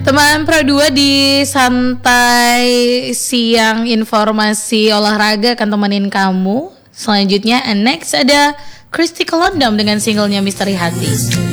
Teman Pro 2 di Santai Siang Informasi Olahraga akan temenin kamu. Selanjutnya next ada Christy Kolondam dengan singlenya Misteri Hati.